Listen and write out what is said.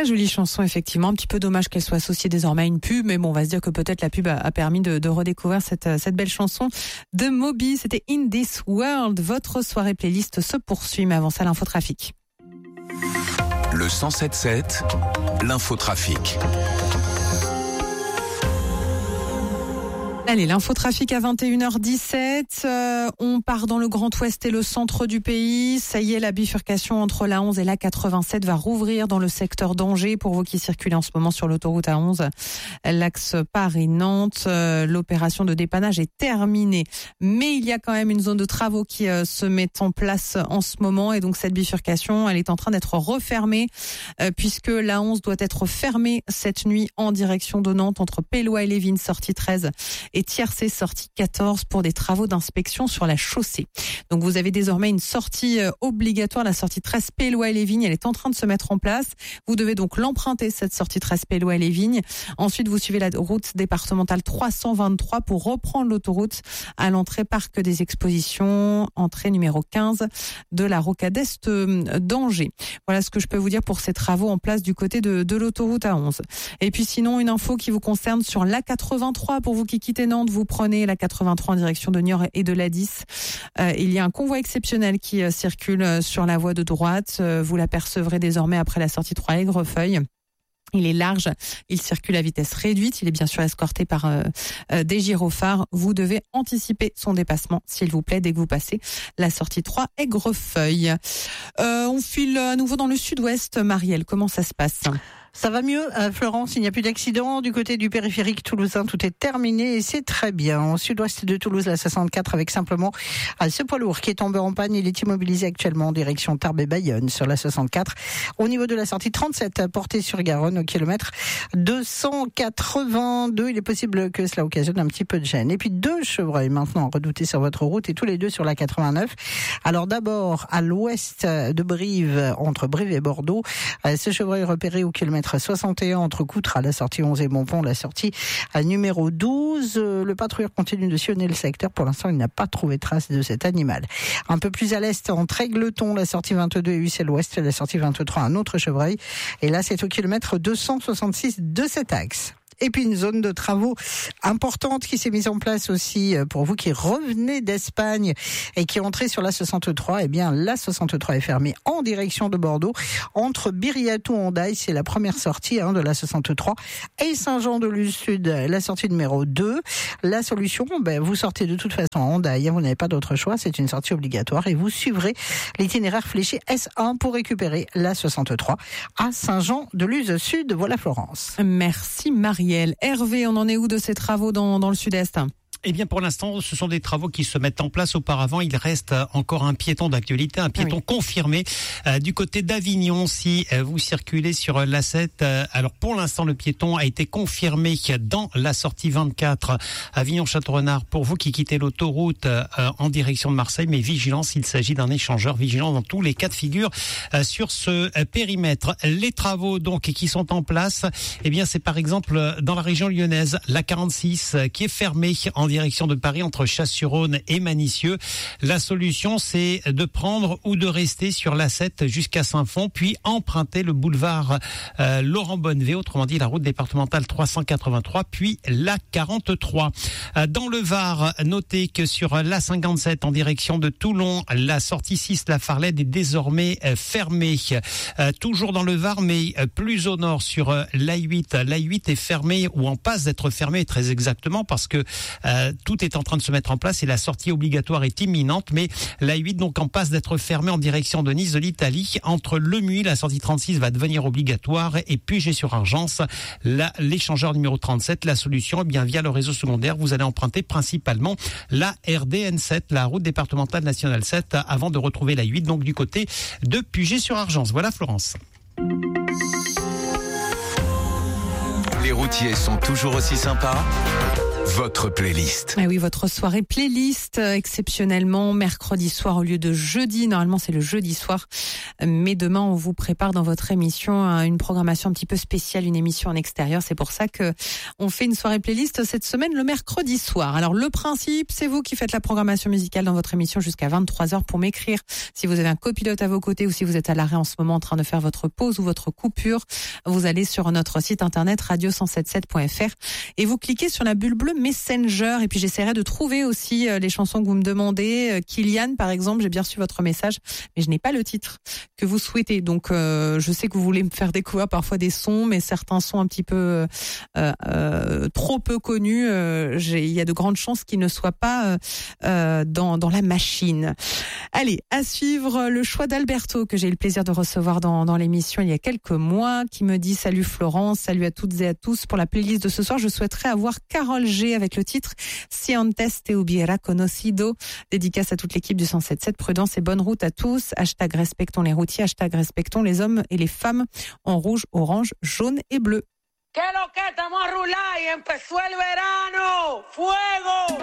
Très jolie chanson, effectivement. Un petit peu dommage qu'elle soit associée désormais à une pub, mais bon, on va se dire que peut-être la pub a permis de redécouvrir cette belle chanson de Moby. C'était In This World. Votre soirée playlist se poursuit, mais avant ça, l'infotrafic. Le 107.7, l'infotrafic. Allez, l'infotrafic à 21h17. On part dans le Grand Ouest et le centre du pays. Ça y est, la bifurcation entre la 11 et la 87 va rouvrir dans le secteur d'Angers. Pour vous qui circulez en ce moment sur l'autoroute A11, l'axe Paris-Nantes, l'opération de dépannage est terminée. Mais il y a quand même une zone de travaux qui se met en place en ce moment. Et donc cette bifurcation, elle est en train d'être refermée puisque la 11 doit être fermée cette nuit en direction de Nantes entre Pélois et Lévin, sortie 13 et Tiercé, sortie 14 pour des travaux d'inspection sur la chaussée. Donc vous avez désormais une sortie obligatoire, la sortie 13 Pélois et les Vignes, elle est en train de se mettre en place. Vous devez donc l'emprunter, cette sortie 13 Pélois et les Vignes. Ensuite, vous suivez la route départementale 323 pour reprendre l'autoroute à l'entrée Parc des Expositions, entrée numéro 15 de la rocade est d'Angers. Voilà ce que je peux vous dire pour ces travaux en place du côté de l'autoroute A11. Et puis sinon, une info qui vous concerne sur l'A83 pour vous qui quittez Nantes, vous prenez la 83 en direction de Niort et de l'A10. Il y a un convoi exceptionnel qui circule sur la voie de droite. Vous l'apercevrez désormais après la sortie 3 Aigrefeuille. Il est large, il circule à vitesse réduite, il est bien sûr escorté par des gyrophares. Vous devez anticiper son dépassement, s'il vous plaît, dès que vous passez la sortie 3 Aigrefeuille. On file à nouveau dans le sud-ouest. Marielle, comment ça se passe ? Ça va mieux à Florence, il n'y a plus d'accident. Du côté du périphérique toulousain, tout est terminé et c'est très bien. Au sud-ouest de Toulouse, la 64 avec simplement ce poids lourd qui est tombé en panne. Il est immobilisé actuellement en direction Tarbes et Bayonne sur la 64. Au niveau de la sortie 37, portée sur Garonne au kilomètre 282. Il est possible que cela occasionne un petit peu de gêne. Et puis 2 chevreuils maintenant redoutés sur votre route et tous les deux sur la 89. Alors d'abord à l'ouest de Brive, entre Brive et Bordeaux, ce chevreuil repéré au kilomètre 61 entre Coutras, la sortie 11 et Bonpont, la sortie numéro 12. Le patrouilleur continue de sillonner le secteur. Pour l'instant, il n'a pas trouvé trace de cet animal. Un peu plus à l'est, entre Aigleton, la sortie 22 et Ussel-Ouest, la sortie 23, un autre chevreuil. Et là, c'est au kilomètre 266 de cet axe. Et puis une zone de travaux importante qui s'est mise en place aussi pour vous qui revenez d'Espagne et qui entrez sur la 63. Eh bien, la 63 est fermée en direction de Bordeaux entre Biriatou-Hondaille, c'est la première sortie de la 63, et Saint-Jean-de-Luz-Sud, la sortie numéro 2. La solution, vous sortez de toute façon à Hondaille, vous n'avez pas d'autre choix, c'est une sortie obligatoire et vous suivrez l'itinéraire fléché S1 pour récupérer la 63 à Saint-Jean-de-Luz-Sud. Voilà Florence. Merci Marie. Hervé, on en est où de ces travaux dans le sud-est ? Eh bien, pour l'instant, ce sont des travaux qui se mettent en place. Auparavant, il reste encore un piéton d'actualité, un piéton confirmé du côté d'Avignon. Si vous circulez sur l'A7, alors pour l'instant, le piéton a été confirmé dans la sortie 24 Avignon-Château-Renard. Pour vous qui quittez l'autoroute en direction de Marseille, mais vigilance, il s'agit d'un échangeur. Vigilance dans tous les cas de figure sur ce périmètre. Les travaux donc qui sont en place, eh bien, c'est par exemple dans la région lyonnaise, la 46 qui est fermée en direction de Paris entre Chasse-sur-Rhône et Manicieux. La solution, c'est de prendre ou de rester sur l'A7 jusqu'à Saint-Fond, puis emprunter le boulevard Laurent Bonnevet, autrement dit la route départementale 383, puis la 43. Dans le Var, notez que sur la 57 en direction de Toulon, la sortie 6 La Farlède est désormais fermée. Toujours dans le Var, mais plus au nord sur l'A8. L'A8 est fermée ou en passe d'être fermée très exactement parce que tout est en train de se mettre en place et la sortie obligatoire est imminente, mais la 8 donc en passe d'être fermée en direction de Nice de l'Italie. Entre Lemuy, la sortie 36 va devenir obligatoire et Puget-sur-Argence, l'échangeur numéro 37. La solution, eh bien via le réseau secondaire, vous allez emprunter principalement la RDN7, la route départementale nationale 7, avant de retrouver la 8, donc du côté de Puget-sur-Argence. Voilà Florence. Les routiers sont toujours aussi sympas. votre playlist. Ah oui, votre soirée playlist exceptionnellement mercredi soir au lieu de jeudi. Normalement, c'est le jeudi soir. Mais demain, on vous prépare dans votre émission une programmation un petit peu spéciale, une émission en extérieur. C'est pour ça que on fait une soirée playlist cette semaine le mercredi soir. Alors, le principe, c'est vous qui faites la programmation musicale dans votre émission jusqu'à 23h pour m'écrire. Si vous avez un copilote à vos côtés ou si vous êtes à l'arrêt en ce moment en train de faire votre pause ou votre coupure, vous allez sur notre site internet radio177.fr et vous cliquez sur la bulle bleue Messenger, et puis j'essaierai de trouver aussi les chansons que vous me demandez. Kylian, par exemple, j'ai bien reçu votre message, mais je n'ai pas le titre que vous souhaitez. Donc, je sais que vous voulez me faire découvrir parfois des sons, mais certains sont un petit peu trop peu connus. Il y a de grandes chances qu'ils ne soient pas dans la machine. Allez, à suivre le choix d'Alberto, que j'ai eu le plaisir de recevoir dans l'émission il y a quelques mois, qui me dit: salut Florence, salut à toutes et à tous. Pour la playlist de ce soir, je souhaiterais avoir Carole G avec le titre Si antes te hubiera conocido. Dédicace à toute l'équipe du 107.7. Prudence et bonne route à tous. Hashtag respectons les routiers. Hashtag respectons les hommes et les femmes en rouge, orange, jaune et bleu. ¿Qué lo que estamos a rular y empezó el verano? ¡Fuego!